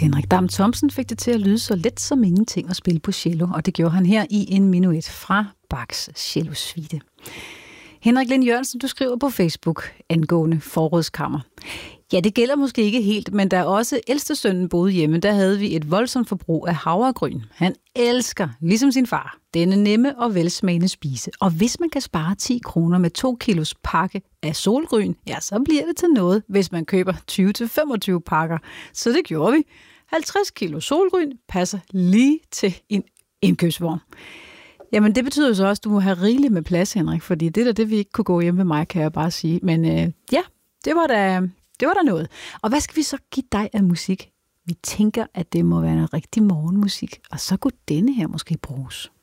Henrik Dam Thomsen fik det til at lyde så let som ingenting at spille på cello, og det gjorde han her i en menuet fra Bachs cellosuite. Henrik Lind Jørgensen, du skriver på Facebook angående forrådskammer. Ja, det gælder måske ikke helt, men da også ældstesønnen boede hjemme, der havde vi et voldsomt forbrug af havregryn. Han elsker, ligesom sin far, denne nemme og velsmagende spise. Og hvis man kan spare 10 kroner med 2 kilos pakke af solgryn, ja, så bliver det til noget, hvis man køber 20-25 pakker. Så det gjorde vi. 50 kilo solgryn passer lige til en indkøbsvogn. Jamen, det betyder så også, at du må have rigeligt med plads, Henrik, fordi det er det, vi ikke kunne gå hjem med mig, kan jeg bare sige. Men ja, det var da noget. Og hvad skal vi så give dig af musik? Vi tænker, at det må være en rigtig morgenmusik, og så kunne denne her måske bruges.